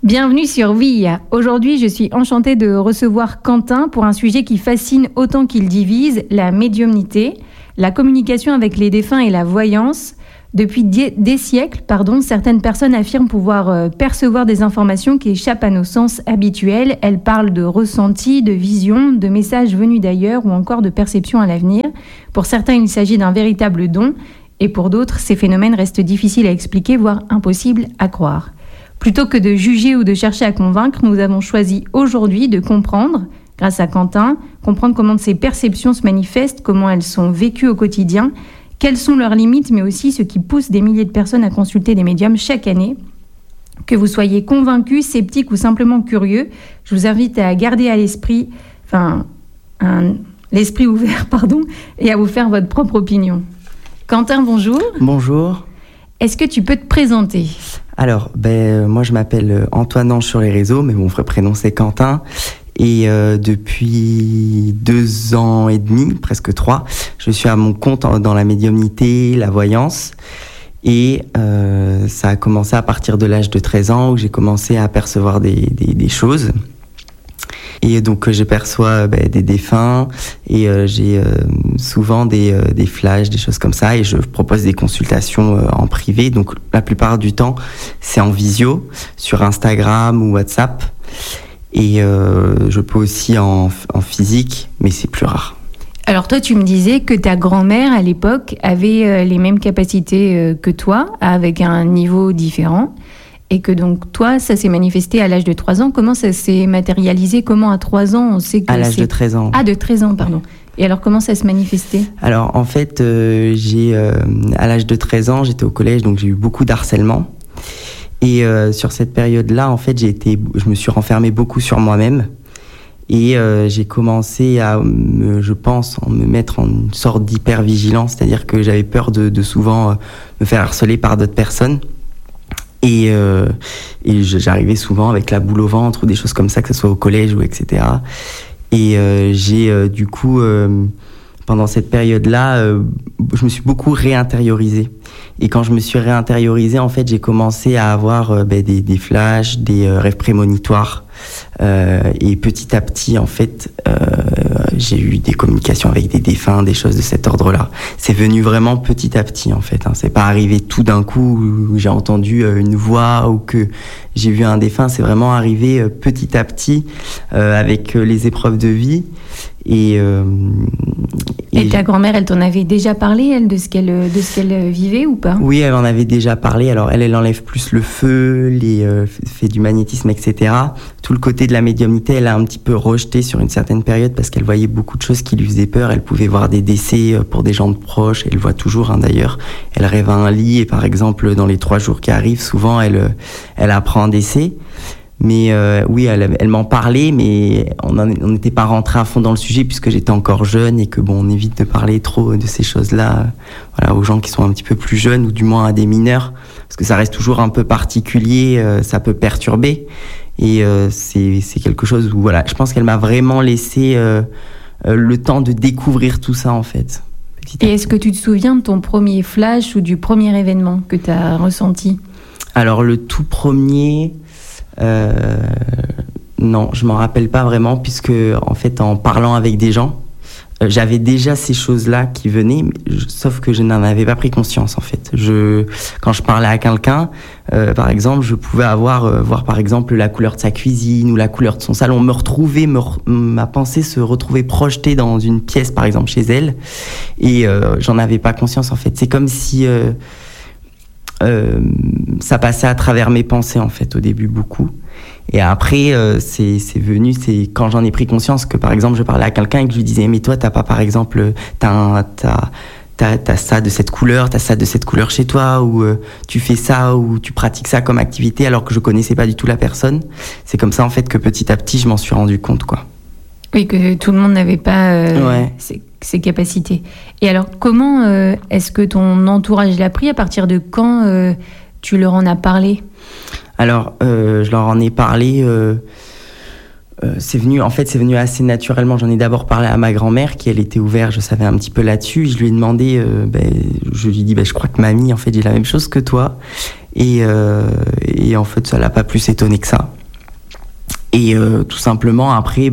Bienvenue sur VIA. Aujourd'hui, je suis enchantée de recevoir Quentin pour un sujet qui fascine autant qu'il divise, la médiumnité, la communication avec les défunts et la voyance. Depuis des siècles, certaines personnes affirment pouvoir percevoir des informations qui échappent à nos sens habituels. Elles parlent de ressentis, de visions, de messages venus d'ailleurs ou encore de perceptions à l'avenir. Pour certains, il s'agit d'un véritable don et pour d'autres, ces phénomènes restent difficiles à expliquer, voire impossibles à croire. Plutôt que de juger ou de chercher à convaincre, nous avons choisi aujourd'hui de comprendre, grâce à Quentin, comprendre comment ces perceptions se manifestent, comment elles sont vécues au quotidien, quelles sont leurs limites, mais aussi ce qui pousse des milliers de personnes à consulter des médiums chaque année. Que vous soyez convaincus, sceptiques ou simplement curieux, je vous invite à garder à l'esprit, l'esprit ouvert, et à vous faire votre propre opinion. Quentin, bonjour. Bonjour. Est-ce que tu peux te présenter ? Alors, moi je m'appelle Antoine Ange sur les réseaux, mais mon vrai prénom c'est Quentin. Et depuis 2 ans et demi, presque 3, je suis à mon compte dans la médiumnité, la voyance. Et ça a commencé à partir de l'âge de 13 ans où j'ai commencé à percevoir des choses. Et donc je perçois des défunts et j'ai souvent des flashs, des choses comme ça, et je propose des consultations en privé. Donc la plupart du temps c'est en visio, sur Instagram ou WhatsApp, et je peux aussi en physique, mais c'est plus rare. Alors toi, tu me disais que ta grand-mère à l'époque avait les mêmes capacités que toi, avec un niveau différent. Et que donc, toi, ça s'est manifesté à l'âge de 3 ans. Comment ça s'est matérialisé ? Comment à 3 ans, on sait que à l'âge de 13 ans. Ah, de 13 ans, pardon. Et alors, comment ça se manifestait ? Alors, en fait, à l'âge de 13 ans, j'étais au collège, donc j'ai eu beaucoup d'harcèlement. Et sur cette période-là, en fait, je me suis renfermé beaucoup sur moi-même. Et j'ai commencé à, me mettre en une sorte d'hypervigilance. C'est-à-dire que j'avais peur de souvent me faire harceler par d'autres personnes. Et j'arrivais souvent avec la boule au ventre ou des choses comme ça, que ce soit au collège ou etc. Et j'ai du coup, pendant cette période-là, je me suis beaucoup réintériorisé. Et quand je me suis réintériorisé, en fait, j'ai commencé à avoir des flashs, des rêves prémonitoires. Et petit à petit, en fait, j'ai eu des communications avec des défunts, des choses de cet ordre-là. C'est venu vraiment petit à petit, en fait. C'est pas arrivé tout d'un coup où j'ai entendu une voix ou que j'ai vu un défunt. C'est vraiment arrivé petit à petit avec les épreuves de vie. Et ta grand-mère, elle t'en avait déjà parlé, elle, de ce qu'elle vivait ou pas ? Oui, elle en avait déjà parlé. Alors, elle enlève plus le feu, fait du magnétisme, etc. Tout le côté de la médiumnité, elle a un petit peu rejeté sur une certaine période parce qu'elle voyait beaucoup de choses qui lui faisaient peur. Elle pouvait voir des décès pour des gens proches. Elle le voit toujours, d'ailleurs. Elle rêve à un lit et, par exemple, dans les 3 jours qui arrivent, souvent, elle apprend un décès. Mais oui, elle m'en parlait, mais on n'était pas rentré à fond dans le sujet puisque j'étais encore jeune et que on évite de parler trop de ces choses-là, aux gens qui sont un petit peu plus jeunes ou du moins à des mineurs, parce que ça reste toujours un peu particulier, ça peut perturber. Et c'est quelque chose où je pense qu'elle m'a vraiment laissé le temps de découvrir tout ça en fait. Et est-ce que tu te souviens de ton premier flash ou du premier événement que tu as ressenti ? Alors le tout premier... non, je m'en rappelle pas vraiment puisque en fait en parlant avec des gens, j'avais déjà ces choses-là qui venaient, sauf que je n'en avais pas pris conscience en fait. Quand je parlais à quelqu'un, par exemple, je pouvais voir par exemple la couleur de sa cuisine ou la couleur de son salon, ma pensée se retrouvait projetée dans une pièce par exemple chez elle, et j'en avais pas conscience en fait. C'est comme si ça passait à travers mes pensées en fait au début beaucoup, et après c'est venu, c'est quand j'en ai pris conscience que par exemple je parlais à quelqu'un et que je lui disais mais toi t'as pas par exemple t'as ça de cette couleur, t'as ça de cette couleur chez toi, ou tu fais ça ou tu pratiques ça comme activité alors que je connaissais pas du tout la personne. C'est comme ça en fait que petit à petit je m'en suis rendu compte quoi. Oui, que tout le monde n'avait pas ses capacités. Et alors, comment est-ce que ton entourage l'a pris ? À partir de quand tu leur en as parlé ? Alors, je leur en ai parlé... c'est venu assez naturellement. J'en ai d'abord parlé à ma grand-mère, qui elle était ouverte, je savais un petit peu là-dessus. Je lui ai demandé, je lui ai dit, je crois que mamie, en fait, j'ai la même chose que toi. Et en fait, ça l'a pas plus étonné que ça. Et tout simplement, après,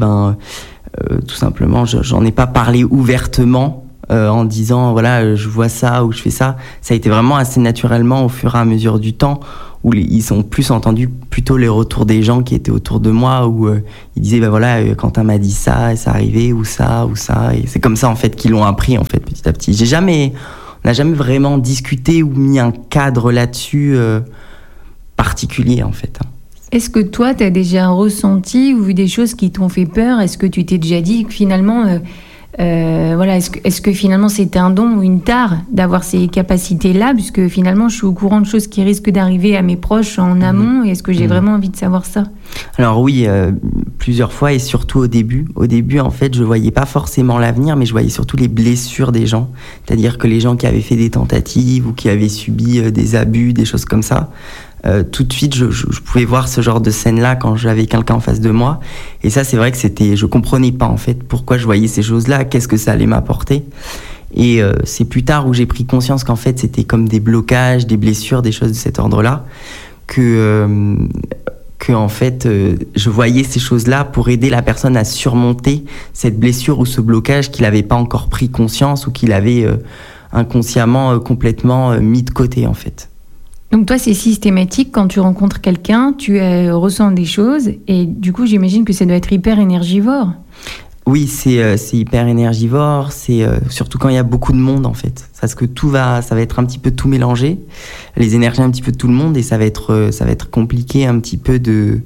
j'en ai pas parlé ouvertement en disant, voilà, je vois ça ou je fais ça. Ça a été vraiment assez naturellement au fur et à mesure du temps, où ils ont plus entendu plutôt les retours des gens qui étaient autour de moi, où ils disaient, voilà, Quentin m'a dit ça, et ça arrivait, ou ça. Et c'est comme ça, en fait, qu'ils l'ont appris, en fait, petit à petit. On n'a jamais vraiment discuté ou mis un cadre là-dessus particulier, en fait. Est-ce que toi, tu as déjà ressenti ou vu des choses qui t'ont fait peur ? Est-ce que tu t'es déjà dit que finalement, est-ce que finalement c'était un don ou une tare d'avoir ces capacités-là ? Puisque finalement, je suis au courant de choses qui risquent d'arriver à mes proches en amont. Et est-ce que j'ai vraiment envie de savoir ça ? Alors oui, plusieurs fois et surtout au début. Au début, en fait, je voyais pas forcément l'avenir, mais je voyais surtout les blessures des gens. C'est-à-dire que les gens qui avaient fait des tentatives ou qui avaient subi des abus, des choses comme ça, tout de suite, je pouvais voir ce genre de scène-là quand j'avais quelqu'un en face de moi. Et ça, c'est vrai que je comprenais pas, en fait, pourquoi je voyais ces choses-là, qu'est-ce que ça allait m'apporter. Et c'est plus tard où j'ai pris conscience qu'en fait, c'était comme des blocages, des blessures, des choses de cet ordre-là, que en fait, je voyais ces choses-là pour aider la personne à surmonter cette blessure ou ce blocage qu'il n'avait pas encore pris conscience ou qu'il avait inconsciemment complètement mis de côté, en fait. Donc toi, c'est systématique, quand tu rencontres quelqu'un, tu ressens des choses et du coup, j'imagine que ça doit être hyper énergivore. Oui, c'est hyper énergivore, c'est surtout quand il y a beaucoup de monde, en fait. Parce que ça va être un petit peu tout mélangé, les énergies un petit peu de tout le monde, et ça va être compliqué un petit peu de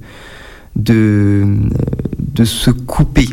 se couper.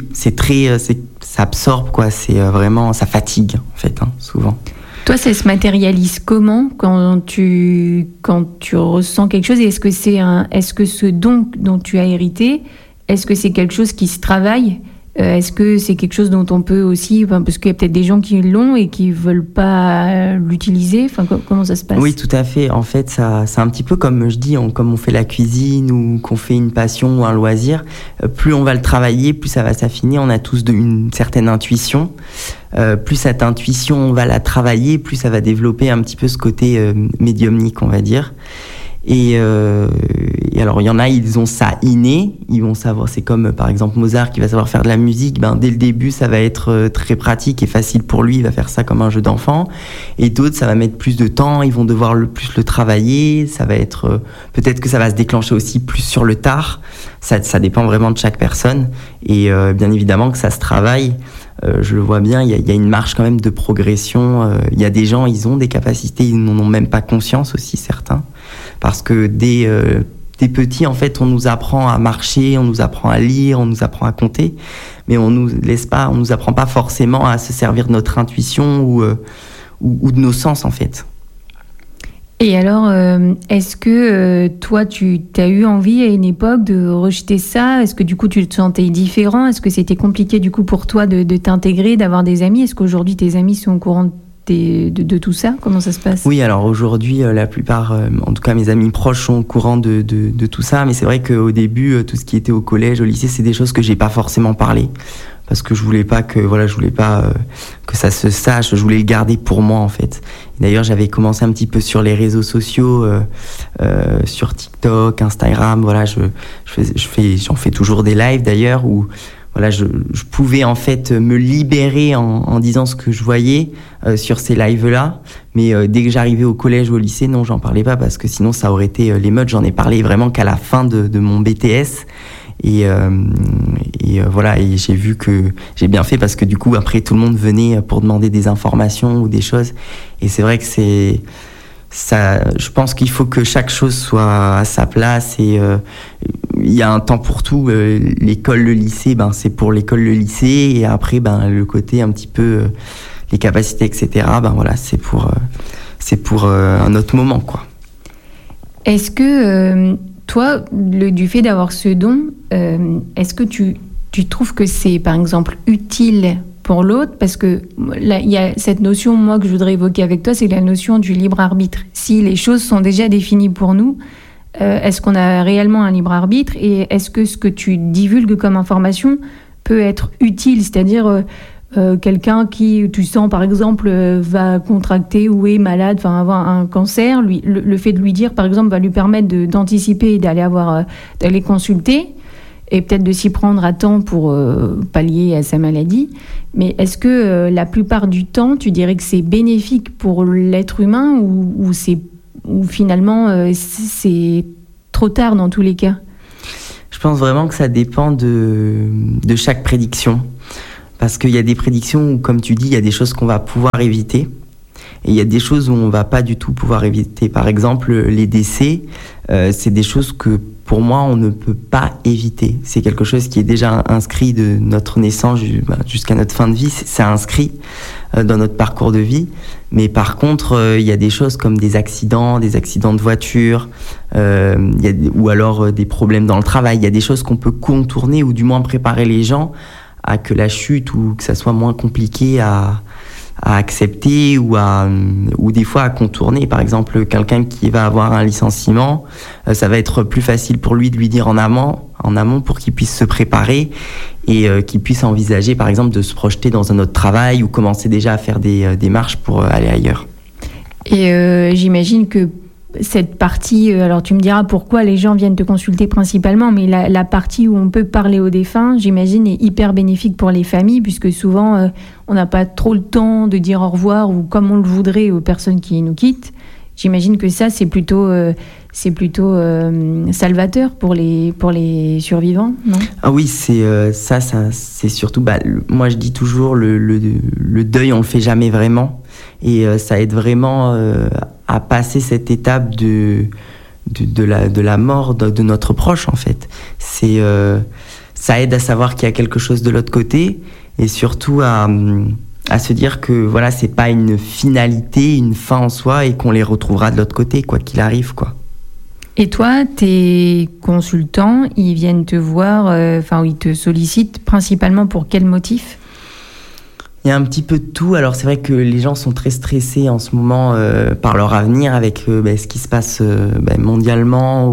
Ça absorbe, quoi, c'est vraiment, ça fatigue, en fait, souvent. Toi, ça se matérialise comment quand tu ressens quelque chose ? Et est-ce que ce don dont tu as hérité, est-ce que c'est quelque chose qui se travaille ? Est-ce que c'est quelque chose dont on peut aussi, parce qu'il y a peut-être des gens qui l'ont et qui veulent pas l'utiliser. Enfin, comment ça se passe ? Oui, tout à fait. En fait, c'est un petit peu comme je dis, comme on fait la cuisine ou qu'on fait une passion ou un loisir. Plus on va le travailler, plus ça va s'affiner. On a tous une certaine intuition. Plus cette intuition, on va la travailler, plus ça va développer un petit peu ce côté médiumnique, on va dire. Et alors, il y en a, ils ont ça inné, ils vont savoir, c'est comme par exemple Mozart qui va savoir faire de la musique, dès le début, ça va être très pratique et facile pour lui, il va faire ça comme un jeu d'enfant. Et d'autres, ça va mettre plus de temps, ils vont devoir plus le travailler, ça va être, peut-être que ça va se déclencher aussi plus sur le tard, ça dépend vraiment de chaque personne. Et bien évidemment que ça se travaille. Je le vois bien, il y a une marche quand même de progression. Il y a des gens, ils ont des capacités, ils n'en ont même pas conscience aussi, certains. Parce que dès petits, en fait, on nous apprend à marcher, on nous apprend à lire, on nous apprend à compter, mais on nous apprend pas forcément à se servir de notre intuition ou de nos sens, en fait. Et alors, est-ce que toi, tu as eu envie à une époque de rejeter ça ? Est-ce que du coup, tu te sentais différent ? Est-ce que c'était compliqué du coup pour toi de t'intégrer, d'avoir des amis ? Est-ce qu'aujourd'hui, tes amis sont au courant de tout ça ? Comment ça se passe ? Oui, alors aujourd'hui, la plupart, en tout cas mes amis proches sont au courant de tout ça, mais c'est vrai qu'au début, tout ce qui était au collège, au lycée, c'est des choses que j'ai pas forcément parlé. Parce que je voulais pas que ça se sache, je voulais le garder pour moi, en fait. Et d'ailleurs, j'avais commencé un petit peu sur les réseaux sociaux, sur TikTok, Instagram, voilà, j'en fais toujours des lives d'ailleurs, où voilà, je pouvais en fait me libérer en disant ce que je voyais sur ces lives-là. Mais dès que j'arrivais au collège ou au lycée, non, j'en parlais pas, parce que sinon ça aurait été l'émeute. J'en ai parlé vraiment qu'à la fin de mon BTS. Et voilà, et j'ai vu que j'ai bien fait, parce que du coup après tout le monde venait pour demander des informations ou des choses, et c'est vrai que c'est ça. Je pense qu'il faut que chaque chose soit à sa place, et il y a un temps pour tout. L'école, le lycée, c'est pour l'école, le lycée, et après le côté un petit peu les capacités, etc. Voilà, c'est pour un autre moment, quoi. Est-ce que toi, du fait d'avoir ce don, est-ce que tu trouves que c'est, par exemple, utile pour l'autre ? Parce que là, il y a cette notion, moi, que je voudrais évoquer avec toi, c'est la notion du libre arbitre. Si les choses sont déjà définies pour nous, est-ce qu'on a réellement un libre arbitre ? Et est-ce que ce que tu divulgues comme information peut être utile ? C'est-à-dire, quelqu'un qui, tu sens par exemple, va contracter ou est malade, enfin avoir un cancer, le fait de lui dire par exemple va lui permettre d'anticiper et d'aller consulter et peut-être de s'y prendre à temps pour pallier à sa maladie. Mais est-ce que la plupart du temps, tu dirais que c'est bénéfique pour l'être humain ou finalement c'est trop tard dans tous les cas? Je pense vraiment que ça dépend de chaque prédiction. Parce qu'il y a des prédictions où, comme tu dis, il y a des choses qu'on va pouvoir éviter. Et il y a des choses où on ne va pas du tout pouvoir éviter. Par exemple, les décès, c'est des choses que, pour moi, on ne peut pas éviter. C'est quelque chose qui est déjà inscrit de notre naissance jusqu'à notre fin de vie. C'est inscrit dans notre parcours de vie. Mais par contre, il y a des choses comme des accidents de voiture, ou alors des problèmes dans le travail. Il y a des choses qu'on peut contourner ou du moins préparer les gens à que la chute ou que ça soit moins compliqué à accepter ou des fois à contourner. Par exemple, quelqu'un qui va avoir un licenciement, ça va être plus facile pour lui de lui dire en amont pour qu'il puisse se préparer et qu'il puisse envisager par exemple de se projeter dans un autre travail ou commencer déjà à faire des démarches pour aller ailleurs. Et j'imagine que cette partie, alors tu me diras pourquoi les gens viennent te consulter principalement, mais la partie où on peut parler aux défunts, j'imagine, est hyper bénéfique pour les familles, puisque souvent on n'a pas trop le temps de dire au revoir ou comme on le voudrait aux personnes qui nous quittent. J'imagine que ça, c'est plutôt salvateur pour les survivants, non ? Ah oui, c'est surtout, moi je dis toujours, le deuil, on le fait jamais vraiment. Et ça aide vraiment à passer cette étape de la mort de notre proche, en fait. Ça aide à savoir qu'il y a quelque chose de l'autre côté et surtout à se dire que voilà, c'est pas une finalité, une fin en soi et qu'on les retrouvera de l'autre côté, quoi qu'il arrive, quoi. Et toi, tes consultants, ils viennent te voir, ou ils te sollicitent principalement pour quel motif ? Il y a un petit peu de tout. Alors c'est vrai que les gens sont très stressés en ce moment par leur avenir avec ce qui se passe mondialement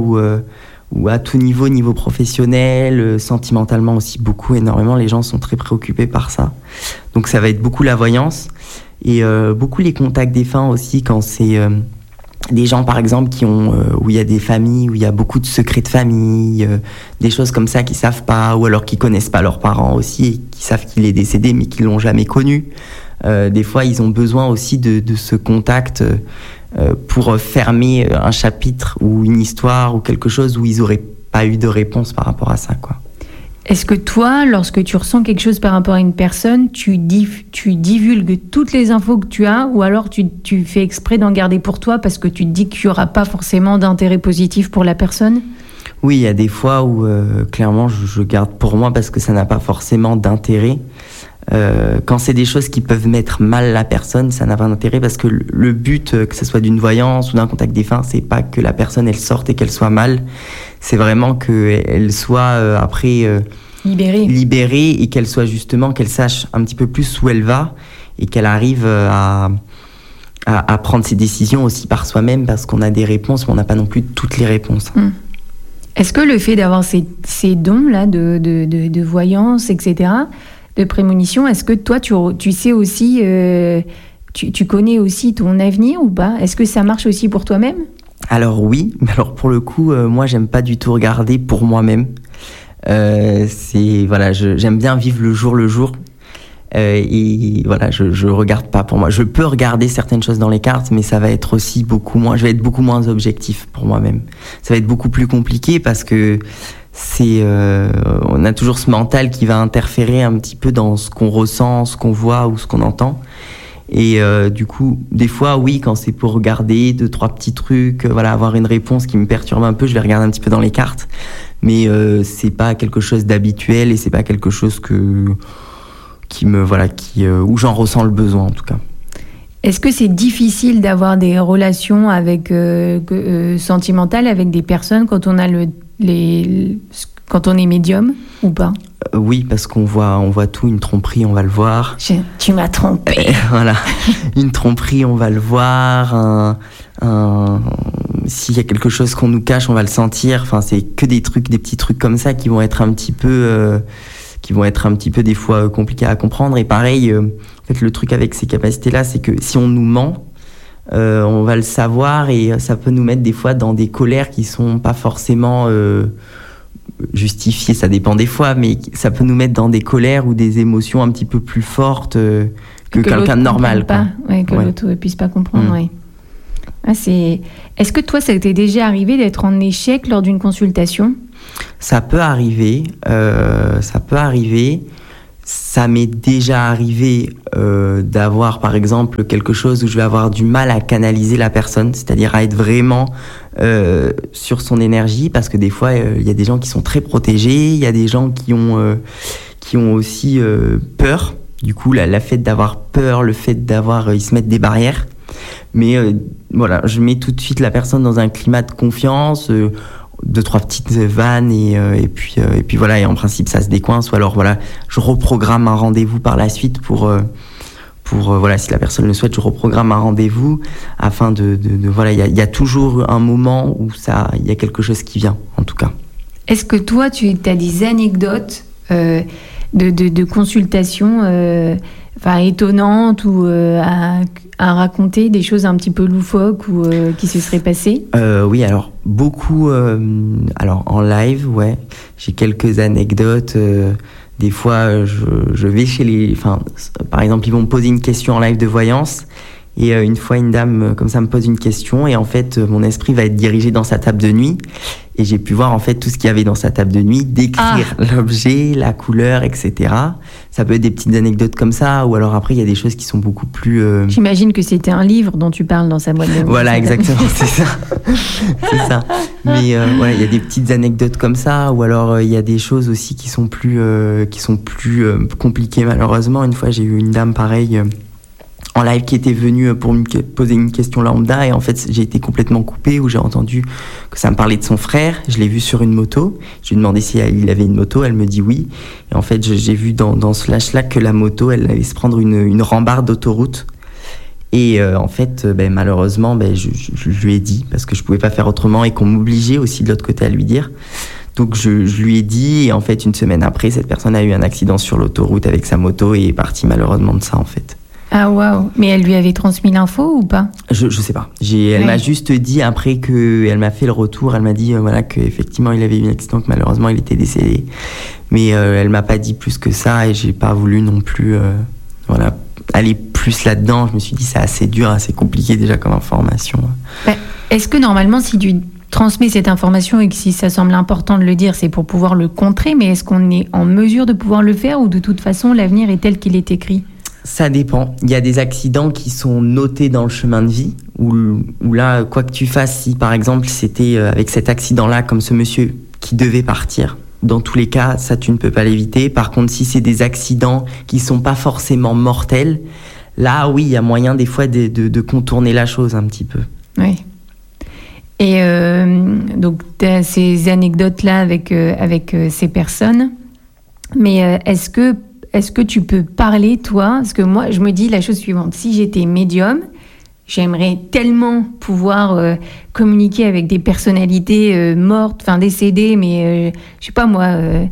ou à tout niveau professionnel, sentimentalement aussi énormément. Les gens sont très préoccupés par ça. Donc ça va être beaucoup la voyance et beaucoup les contacts défunts aussi quand c'est des gens par exemple où il y a des familles, où il y a beaucoup de secrets de famille, des choses comme ça qu'ils savent pas, ou alors qu'ils connaissent pas leurs parents aussi, et qui savent qu'il est décédé mais qu'ils l'ont jamais connu. Des fois ils ont besoin aussi de ce contact pour fermer un chapitre ou une histoire ou quelque chose où ils auraient pas eu de réponse par rapport à ça, quoi. Est-ce que toi, lorsque tu ressens quelque chose par rapport à une personne, tu divulgues toutes les infos que tu as ou alors tu fais exprès d'en garder pour toi parce que tu te dis qu'il n'y aura pas forcément d'intérêt positif pour la personne ? Oui, il y a des fois où clairement je garde pour moi parce que ça n'a pas forcément d'intérêt. Quand c'est des choses qui peuvent mettre mal la personne, ça n'a pas d'intérêt parce que le but, que ce soit d'une voyance ou d'un contact défunt, c'est pas que la personne elle sorte et qu'elle soit mal. C'est vraiment qu'elle soit après libérée et qu'elle soit justement, qu'elle sache un petit peu plus où elle va et qu'elle arrive à prendre ses décisions aussi par soi-même parce qu'on a des réponses mais on n'a pas non plus toutes les réponses. Est-ce que le fait d'avoir ces dons-là de voyance, etc., de prémonition, est-ce que toi tu sais aussi, tu connais aussi ton avenir ou pas ? Est-ce que ça marche aussi pour toi-même ? Alors oui, mais alors pour le coup, moi j'aime pas du tout regarder pour moi-même. J'aime bien vivre le jour. Et voilà, je regarde pas pour moi. Je peux regarder certaines choses dans les cartes, mais ça va être aussi je vais être beaucoup moins objectif pour moi-même. Ça va être beaucoup plus compliqué parce que on a toujours ce mental qui va interférer un petit peu dans ce qu'on ressent, ce qu'on voit ou ce qu'on entend. Et du coup, des fois, oui, quand c'est pour regarder 2-3 petits trucs, avoir une réponse qui me perturbe un peu, je vais regarder un petit peu dans les cartes. Mais c'est pas quelque chose d'habituel et c'est pas quelque chose où j'en ressens le besoin en tout cas. Est-ce que c'est difficile d'avoir des relations sentimentales avec des personnes quand on a quand on est médium ou pas ? Oui, parce qu'on voit tout, une tromperie, on va le voir. Tu m'as trompé. Voilà, une tromperie, on va le voir. S'il y a quelque chose qu'on nous cache, on va le sentir. Enfin, c'est que des petits trucs comme ça qui vont être un petit peu qui vont être un petit peu des fois compliquées à comprendre. Et pareil, en fait, le truc avec ces capacités-là, c'est que si on nous ment, on va le savoir et ça peut nous mettre des fois dans des colères qui sont pas forcément justifiées, ça dépend des fois, mais ça peut nous mettre dans des colères ou des émotions un petit peu plus fortes que quelqu'un de normal. L'autre ne puisse pas comprendre, ouais. Est-ce que toi, ça t'est déjà arrivé d'être en échec lors d'une consultation ? Ça peut arriver. Ça m'est déjà arrivé d'avoir, par exemple, quelque chose où je vais avoir du mal à canaliser la personne, c'est-à-dire à être vraiment sur son énergie, parce que des fois, il y a des gens qui sont très protégés, il y a des gens qui ont aussi peur. Du coup, la fait d'avoir peur, le fait d'avoir... ils se mettent des barrières. Mais voilà, je mets tout de suite la personne dans un climat de confiance, 2-3 petites vannes et puis voilà, et en principe ça se décoince, ou alors voilà, je reprogramme un rendez-vous par la suite pour voilà, si la personne le souhaite, je reprogramme un rendez-vous afin de voilà, il y a toujours un moment où il y a quelque chose qui vient, en tout cas. Est-ce que toi tu as des anecdotes de consultations étonnantes ou à raconter, des choses un petit peu loufoques ou qui se seraient passées ? Oui, alors beaucoup alors en live, ouais, j'ai quelques anecdotes. Des fois, je vais chez par exemple, ils vont me poser une question en live de voyance. Et une fois, une dame comme ça me pose une question et en fait, mon esprit va être dirigé dans sa table de nuit et j'ai pu voir en fait tout ce qu'il y avait dans sa table de nuit, décrire l'objet, la couleur, etc. Ça peut être des petites anecdotes comme ça, ou alors après, il y a des choses qui sont beaucoup plus... J'imagine que c'était un livre dont tu parles dans sa boîte de nuit. Voilà, exactement, c'est ça. C'est ça. Mais voilà, il y a des petites anecdotes comme ça, ou alors il y a des choses aussi qui sont plus compliquées malheureusement. Une fois, j'ai eu une dame pareille... en live qui était venue pour me poser une question lambda et en fait j'ai été complètement coupé, où j'ai entendu que ça me parlait de son frère. Je l'ai vu sur une moto, je lui ai demandé si il avait une moto, elle me dit oui, et en fait j'ai vu dans ce flash là que la moto elle allait se prendre une rambarde d'autoroute et en fait malheureusement je lui ai dit, parce que je pouvais pas faire autrement et qu'on m'obligeait aussi de l'autre côté à lui dire. Donc je lui ai dit, et en fait une semaine après cette personne a eu un accident sur l'autoroute avec sa moto et est partie malheureusement de ça en fait. Ah waouh! Mais elle lui avait transmis l'info ou pas? Je sais pas. Elle m'a juste dit après qu'elle m'a fait le retour, elle m'a dit voilà qu'effectivement il avait eu un accident, que malheureusement il était décédé. Mais elle m'a pas dit plus que ça et j'ai pas voulu non plus aller plus là-dedans. Je me suis dit c'est assez dur, assez compliqué déjà comme information. Est-ce que normalement si tu transmets cette information et que si ça semble important de le dire, c'est pour pouvoir le contrer, mais est-ce qu'on est en mesure de pouvoir le faire ou de toute façon l'avenir est tel qu'il est écrit? Ça dépend. Il y a des accidents qui sont notés dans le chemin de vie, où là, quoi que tu fasses, si par exemple c'était avec cet accident-là, comme ce monsieur qui devait partir, dans tous les cas, ça tu ne peux pas l'éviter. Par contre, si c'est des accidents qui sont pas forcément mortels, là oui, il y a moyen des fois de contourner la chose un petit peu. Oui. Et donc, tu as ces anecdotes-là avec ces personnes, mais est-ce que tu peux parler, toi? Parce que moi, je me dis la chose suivante. Si j'étais médium, j'aimerais tellement pouvoir communiquer avec des personnalités mortes, enfin décédées, mais je sais pas moi,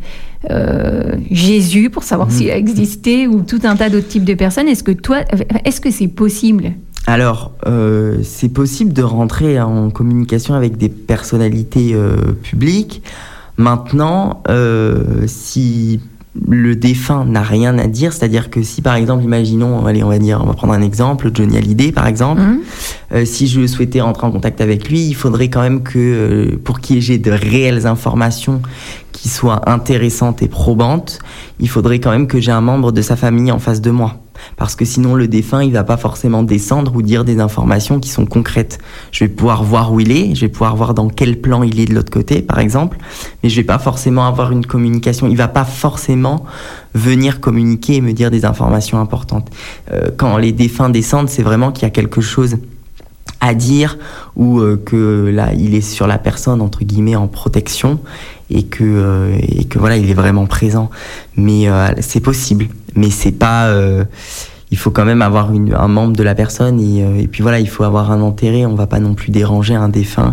Jésus, pour savoir s'il a existé, ou tout un tas d'autres types de personnes. Est-ce que c'est possible? Alors, c'est possible de rentrer en communication avec des personnalités publiques. Maintenant, si le défunt n'a rien à dire, c'est-à-dire que si par exemple, imaginons, on va prendre un exemple, Johnny Hallyday par exemple, si je souhaitais rentrer en contact avec lui, il faudrait quand même que, pour qu'il y ait de réelles informations qui soient intéressantes et probantes, il faudrait quand même que j'ai un membre de sa famille en face de moi. Parce que sinon, le défunt, il va pas forcément descendre ou dire des informations qui sont concrètes. Je vais pouvoir voir où il est, je vais pouvoir voir dans quel plan il est de l'autre côté, par exemple, mais je vais pas forcément avoir une communication. Il va pas forcément venir communiquer et me dire des informations importantes. Quand les défunts descendent, c'est vraiment qu'il y a quelque chose à dire, ou que là, il est sur la personne, entre guillemets, en protection, et que voilà, il est vraiment présent. Mais c'est possible. Mais c'est pas, il faut quand même avoir un membre de la personne et puis voilà, il faut avoir un intérêt. On va pas non plus déranger un défunt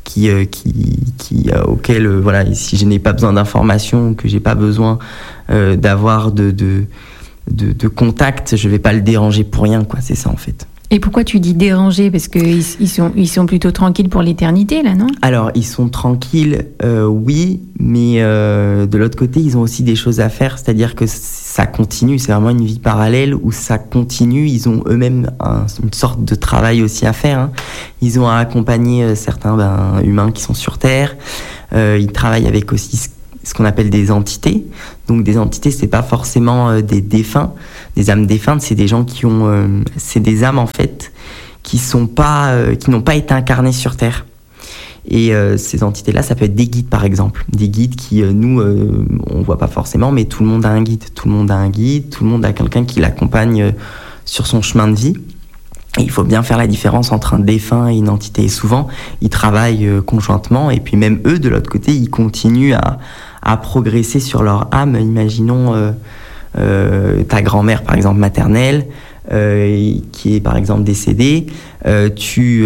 auquel voilà, si je n'ai pas besoin d'informations, que j'ai pas besoin d'avoir de contact, je vais pas le déranger pour rien, quoi. C'est ça en fait. Et pourquoi tu dis déranger ? Parce qu'ils sont plutôt tranquilles pour l'éternité, là, non ? Alors, ils sont tranquilles, oui, mais de l'autre côté, ils ont aussi des choses à faire, c'est-à-dire que ça continue, c'est vraiment une vie parallèle où ça continue, ils ont eux-mêmes une sorte de travail aussi à faire, hein. Ils ont à accompagner certains humains qui sont sur Terre, ils travaillent avec aussi ce qu'on appelle des entités. Donc des entités, c'est pas forcément des défunts, des âmes défuntes, c'est des gens qui ont, c'est des âmes en fait qui n'ont pas été incarnées sur Terre. Et ces entités-là, ça peut être des guides par exemple, des guides qui nous on voit pas forcément, mais tout le monde a un guide, tout le monde a quelqu'un qui l'accompagne sur son chemin de vie. Et il faut bien faire la différence entre un défunt et une entité. Et souvent, ils travaillent conjointement, et puis même eux, de l'autre côté, ils continuent à progresser sur leur âme. Imaginons ta grand-mère, par exemple, maternelle, qui est, par exemple, décédée. Tu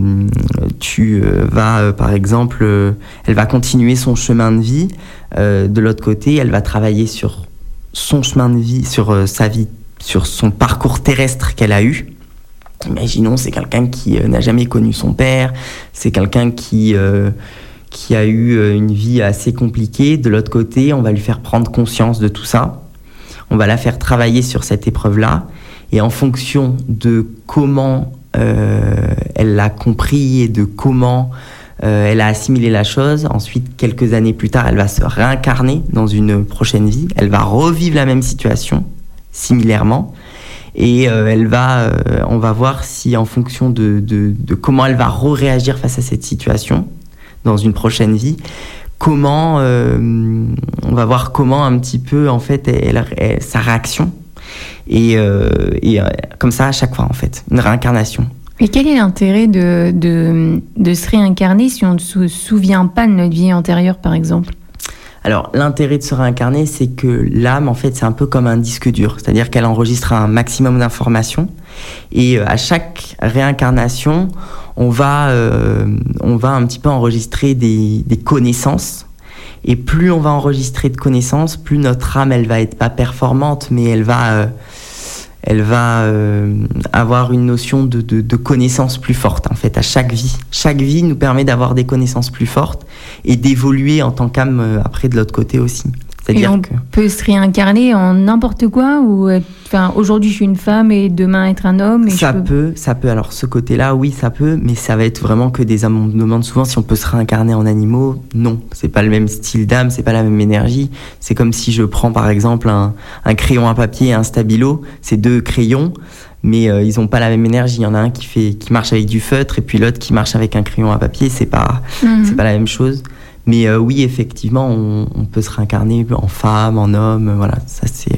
vas, par exemple, elle va continuer son chemin de vie. De l'autre côté, elle va travailler sur son chemin de vie, sur sa vie, sur son parcours terrestre qu'elle a eu. Imaginons, c'est quelqu'un qui n'a jamais connu son père, c'est quelqu'un qui a eu une vie assez compliquée. De l'autre côté, on va lui faire prendre conscience de tout ça. On va la faire travailler sur cette épreuve-là. Et en fonction de comment elle l'a compris et de comment elle a assimilé la chose, ensuite, quelques années plus tard, elle va se réincarner dans une prochaine vie. Elle va revivre la même situation, similairement. Et on va voir si en fonction de comment elle va réagir face à cette situation dans une prochaine vie, on va voir comment un petit peu en fait sa réaction et comme ça à chaque fois en fait, une réincarnation. Et quel est l'intérêt de se réincarner si on ne se souvient pas de notre vie antérieure par exemple ? Alors, l'intérêt de se réincarner, c'est que l'âme, en fait, c'est un peu comme un disque dur. C'est-à-dire qu'elle enregistre un maximum d'informations. Et à chaque réincarnation, on va un petit peu enregistrer des connaissances. Et plus on va enregistrer de connaissances, plus notre âme, elle va être pas performante, mais elle va avoir une notion de connaissance plus forte, en fait, à chaque vie. Chaque vie nous permet d'avoir des connaissances plus fortes et d'évoluer en tant qu'âme après de l'autre côté aussi. C'est-à-dire et on peut se réincarner en n'importe quoi ou aujourd'hui je suis une femme et demain être un homme. Et ça peut. Alors ce côté-là, oui, ça peut, mais ça va être vraiment que des âmes. On me demande souvent si on peut se réincarner en animaux. Non, c'est pas le même style d'âme, c'est pas la même énergie. C'est comme si je prends par exemple un crayon à papier et un stabilo. C'est deux crayons, mais ils ont pas la même énergie. Il y en a un qui marche avec du feutre et puis l'autre qui marche avec un crayon à papier. C'est pas la même chose. Mais oui, effectivement, on peut se réincarner en femme, en homme, voilà, ça c'est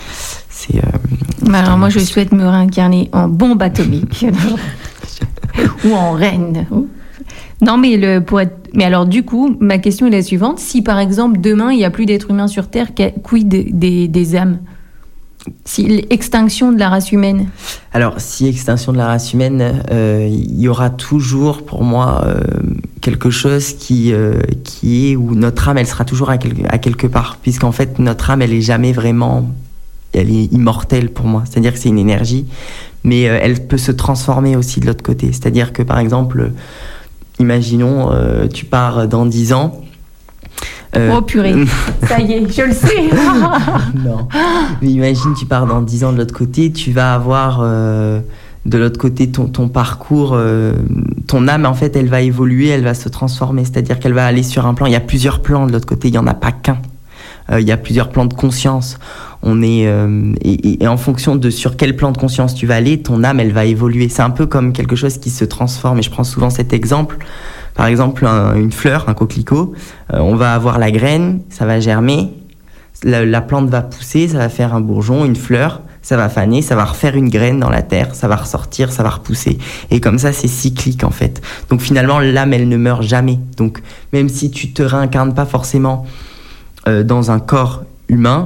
alors moi, je souhaite me réincarner en bombe atomique ou en reine. Non, mais mais alors du coup, ma question est la suivante. Si par exemple, demain, il n'y a plus d'êtres humains sur Terre, quid des âmes ? Si extinction de la race humaine. Alors, si extinction de la race humaine, il y aura toujours, pour moi, quelque chose qui est où notre âme, elle sera toujours à quelque part, puisqu'en fait, notre âme, elle est jamais vraiment, elle est immortelle pour moi. C'est-à-dire que c'est une énergie, mais elle peut se transformer aussi de l'autre côté. C'est-à-dire que, par exemple, imaginons, tu pars dans 10 ans. Oh purée, ça y est, je le sais. Non. Mais imagine, tu pars dans 10 ans de l'autre côté, tu vas avoir de l'autre côté ton parcours, ton âme en fait, elle va évoluer, elle va se transformer, c'est-à-dire qu'elle va aller sur un plan. Il y a plusieurs plans de l'autre côté, il n'y en a pas qu'un. Il y a plusieurs plans de conscience. Et en fonction de sur quel plan de conscience tu vas aller, ton âme, elle va évoluer. C'est un peu comme quelque chose qui se transforme. Et je prends souvent cet exemple. Par exemple, une fleur, un coquelicot, on va avoir la graine, ça va germer, la plante va pousser, ça va faire un bourgeon, une fleur, ça va faner, ça va refaire une graine dans la terre, ça va ressortir, ça va repousser. Et comme ça, c'est cyclique en fait. Donc finalement, l'âme, elle ne meurt jamais. Donc même si tu te réincarnes pas forcément dans un corps humain,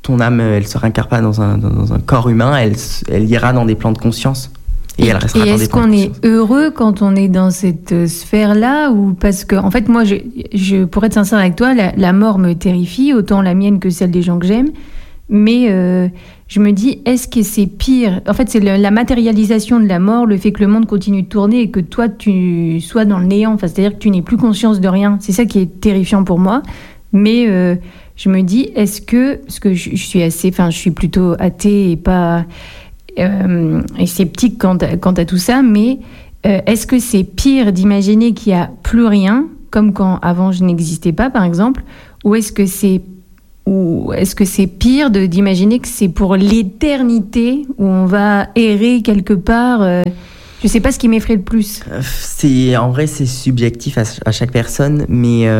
ton âme, elle se réincarne pas dans un corps humain, elle ira dans des plans de conscience. Et elle restera dans des plans de conscience. Est-ce qu'on est heureux quand on est dans cette sphère-là, ou parce que, en fait, moi, pour être sincère avec toi, la mort me terrifie, autant la mienne que celle des gens que j'aime. Mais je me dis, est-ce que c'est pire? En fait, c'est la matérialisation de la mort, le fait que le monde continue de tourner et que toi, tu sois dans le néant. Enfin, c'est-à-dire que tu n'aies plus conscience de rien. C'est ça qui est terrifiant pour moi. Mais je me dis, est-ce que... Parce que je suis plutôt athée et pas... et sceptique quant à tout ça, mais est-ce que c'est pire d'imaginer qu'il n'y a plus rien, comme quand avant je n'existais pas, par exemple, ou est-ce que c'est pire d'imaginer que c'est pour l'éternité, où on va errer quelque part je ne sais pas ce qui m'effraie le plus. En vrai, c'est subjectif à chaque personne, mais